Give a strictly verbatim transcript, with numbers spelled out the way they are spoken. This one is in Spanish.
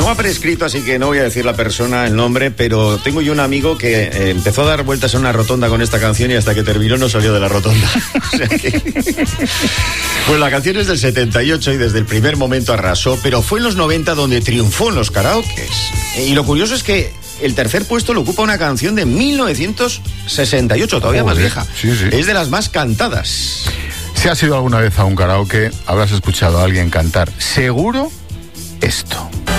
No ha prescrito, así que no voy a decir la persona, el nombre, pero tengo yo un amigo que eh, empezó a dar vueltas en una rotonda con esta canción y hasta que terminó no salió de la rotonda. O sea que... Pues la canción es del setenta y ocho y desde el primer momento arrasó, pero fue en los noventa donde triunfó en los karaokes. Y lo curioso es que el tercer puesto lo ocupa una canción de mil novecientos sesenta y ocho, todavía Joder, más vieja. sí, sí. Es de las más cantadas. Si has ido alguna vez a un karaoke, habrás escuchado a alguien cantar seguro esto.